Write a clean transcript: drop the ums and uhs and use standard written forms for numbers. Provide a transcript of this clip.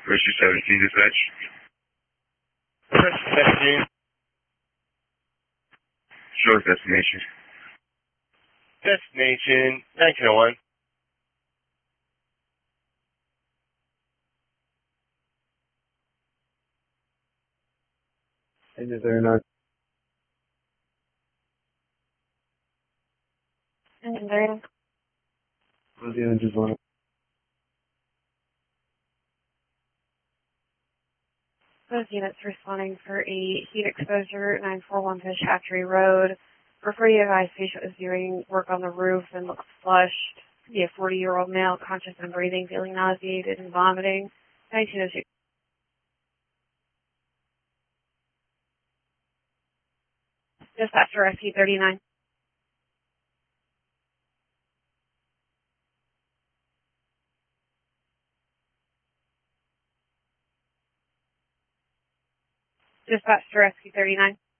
First 17 dispatch. First 17. Short destination. Destination 1901. Engine 39. Engine 39. What's the engines on it? Those units responding for a heat exposure, 941 Fish Hatchery Road. Refer you advise patient is doing work on the roof and looks flushed. Could be a 40-year-old male, conscious and breathing, feeling nauseated and vomiting. 1906. Dispatcher SC39. Dispatcher SC39.